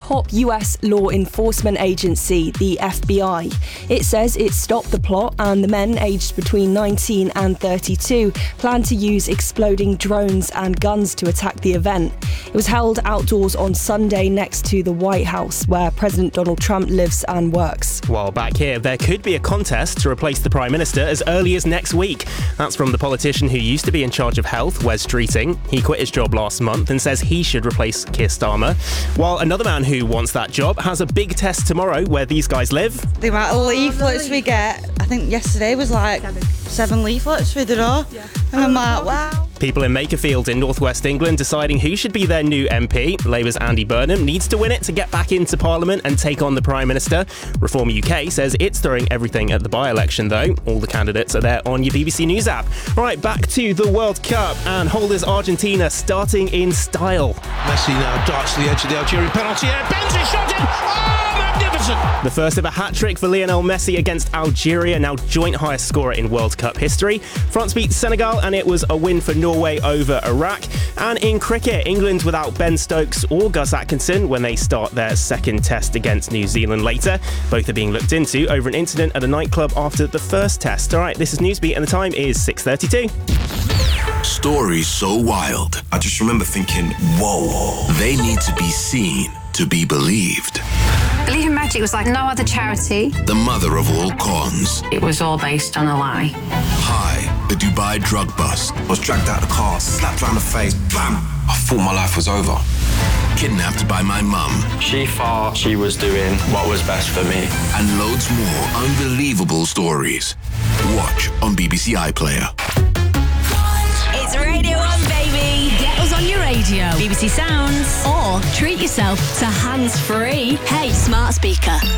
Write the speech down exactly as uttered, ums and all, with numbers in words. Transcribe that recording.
top U S law enforcement agency, the F B I. It says it stopped the plot and the men aged between nineteen and thirty-two planned to use exploding drones and guns to attack the event. It was held outdoors on Sunday next to the White House, where President Donald Trump lives and works. While back here, there could be a contest to replace the Prime Minister as early as next week. That's from the politician who used to be in charge of health, Wes Streeting. He quit his job last month and says he should replace Keir Starmer. While another man who wants that job has a big test tomorrow where these guys live. The amount of leaflets we get, I think yesterday was like seven leaflets through the door. Yeah. And I'm like, wow. People in Makerfield in northwest England deciding who should be their new M P. Labour's Andy Burnham needs to win it to get back into Parliament and take on the Prime Minister. Reform U K says it's throwing everything at the by-election though. All the candidates are there on your B B C News app. Right, back to the World Cup and holders Argentina starting in style. Messi now darts to the edge of the Algerian penalty area. Benzema shot in! Oh, magnificent! The first ever hat-trick for Lionel Messi against Algeria, now joint highest scorer in World Cup history. France beat Senegal and it was a win for Norway over Iraq. And in cricket, England without Ben Stokes or Gus Atkinson when they start their second test against New Zealand later. Both are being looked into over an incident at a nightclub after the first test. All right, this is Newsbeat and the time is six thirty-two. Stories so wild. I just remember thinking, whoa, they need to be seen to be believed. Believe in Magic was like no other charity. The mother of all cons. It was all based on a lie. Hi, the Dubai drug bust. I was dragged out of the car, slapped around the face, bam! I thought my life was over. Kidnapped by my mum. She thought she was doing what was best for me. And loads more unbelievable stories. Watch on B B C iPlayer. It's Radio one, baby. Get us on your radio. B B C Sounds. Or treat yourself to hands-free. Hey, smart speaker.